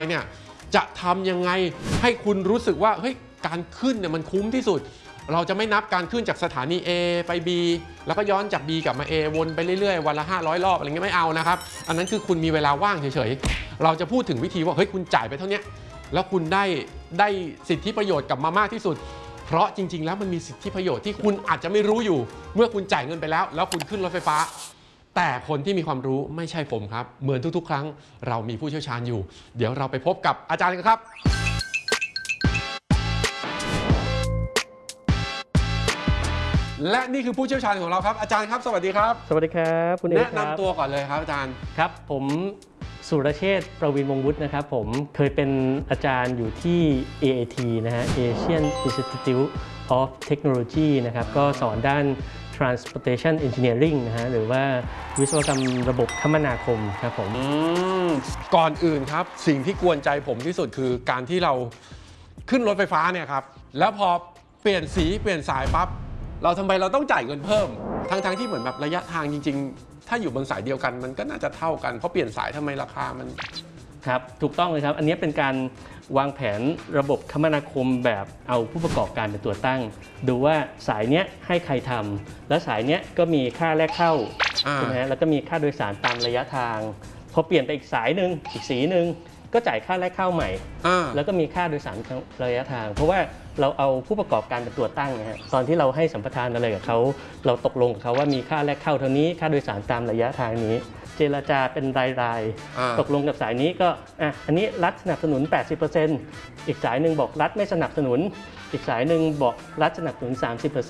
เนี่ยจะทำยังไงให้คุณรู้สึกว่าเฮ้ยการขึ้นเนี่ยมันคุ้มที่สุดเราจะไม่นับการขึ้นจากสถานี A ไป B แล้วก็ย้อนจาก B กลับมา A วนไปเรื่อยๆวันละ500 รอบอะไรเงี้ยไม่เอานะครับอันนั้นคือคุณมีเวลาว่างเฉยๆเราจะพูดถึงวิธีว่าเฮ้ยคุณจ่ายไปเท่านี้แล้วคุณได้สิทธิประโยชน์กลับมามากที่สุดเพราะจริงๆแล้วมันมีสิทธิประโยชน์ที่คุณอาจจะไม่รู้อยู่เมื่อคุณจ่ายเงินไปแล้วคุณขึ้นรถไฟฟ้าแต่คนที่มีความรู้ไม่ใช่ผมครับเหมือนทุกๆครั้งเรามีผู้เชี่ยวชาญอยู่เดี๋ยวเราไปพบกับอาจารย์กันครับและนี่คือผู้เชี่ยวชาญของเราครับอาจารย์ครับสวัสดีครับสวัสดีครับคุณเอกครับแนะนำตัวก่อนเลยครับอาจารย์ครับผมสุรเชษฐ์ประวินวงศ์วุฒินะครับผมเคยเป็นอาจารย์อยู่ที่ AIT นะฮะ Asian Institute of Technology นะครับก็สอนด้าน Transportation Engineering นะฮะหรือว่าวิศวกรรมระบบคมนาคมครับผมก่อนอื่นครับสิ่งที่กวนใจผมที่สุดคือการที่เราขึ้นรถไฟฟ้าเนี่ยครับแล้วพอเปลี่ยนสีเปลี่ยนสายปั๊บทำไมเราต้องจ่ายเงินเพิ่มทั้งที่เหมือนแบบระยะทางจริงๆถ้าอยู่บนสายเดียวกันมันก็น่าจะเท่ากันเพราะเปลี่ยนสายทำไมราคามันครับถูกต้องเลยครับอันนี้เป็นการวางแผนระบบคมนาคมแบบเอาผู้ประกอบการเป็นตัวตั้งดูว่าสายเนี้ยให้ใครทำแล้วสายเนี้ยก็มีค่าแรกเข้าใช่ไหมฮะแล้วก็มีค่าโดยสารตามระยะทางพอเปลี่ยนไปอีกสายหนึ่งอีกสีหนึ่งก็จ่ายค่าแรกเข้าใหม่แล้วก็มีค่าโดยสารระยะทางเพราะว่าเราเอาผู้ประกอบการเป็นตัวตั้งนะฮะตอนที่เราให้สัมปทานอะไรกับเขาเราตกลงกับเขาว่ามีค่าแรกเข้าเท่านี้ค่าโดยสารตามระยะทางนี้เจรจาเป็นรายๆตกลงกับสายนี้ก็อันนี้รัฐสนับสนุน 80% อีกสายหนึ่งบอกรัฐไม่สนับสนุนอีกสายหนึ่งบอกรัฐสนับสนุน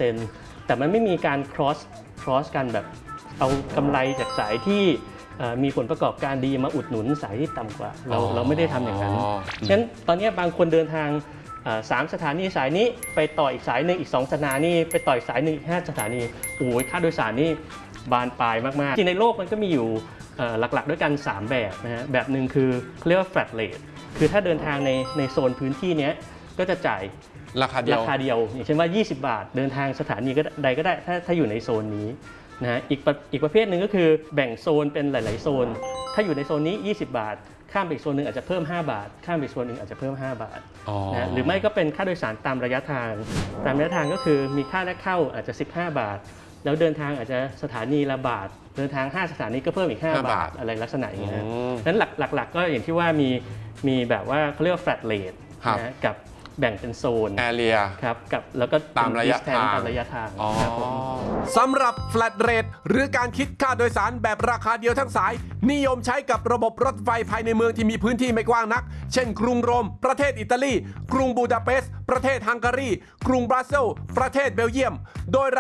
30% แต่มันไม่มีการ cross กันแบบเอากำไรจากสายที่มีผลประกอบการดีมาอุดหนุนสายที่ต่ำกว่าเราไม่ได้ทำอย่างนั้นงั้นตอนนี้บางคนเดินทาง3 สถานีสายนี้ไปต่ออีกสายหนึ่งอีก2 สถานีไปต่ออีกสายหนึ่งอีก5 สถานีโอ้ยค่าโดยสารนี่บานปลายมากๆที่ในโลกมันก็มีอยู่หลักๆด้วยกัน3แบบนะฮะแบบหนึ่งคือเขาเรียกว่า flat rate คือถ้าเดินทางในโซนพื้นที่นี้ก็จะจ่ายราคาเดียวอย่างเช่นว่า20 บาทเดินทางสถานีใดก็ได้ถ้าอยู่ในโซนนี้นะอีกประเภทหนึ่งก็คือแบ่งโซนเป็นหลายๆโซนถ้าอยู่ในโซนนี้20 บาทข้ามไปอีกโซนหนึ่งอาจจะเพิ่ม5 บาทข้ามไปอีกโซนหนึ่งอาจจะเพิ่ม5 บาทนะหรือไม่ก็เป็นค่าโดยสารตามระยะทางก็คือมีค่าแรกเข้าอาจจะ15 บาทแล้วเดินทางอาจจะสถานีละบาทเดินทาง5 สถานีก็เพิ่มอีก5 บาทอะไรลักษณะอย่างนี้นะนั้นหลักๆก็อย่างที่ว่ามีแบบว่าเขาเรียกว่า flat rate นะกับแบ่งเป็นโซน area ครับกับแล้วก็ตามระยะทางครับผมสำหรับ flat rate หรือการคิดค่าโดยสารแบบราคาเดียวทั้งสายนิยมใช้กับระบบรถไฟภายในเมืองที่มีพื้นที่ไม่กว้างนักเช่นกรุงโรมประเทศอิตาลีกรุงบูดาเปสต์ประเทศฮังการีกรุงบรัสเซลส์ประเทศเบลเยียมโดย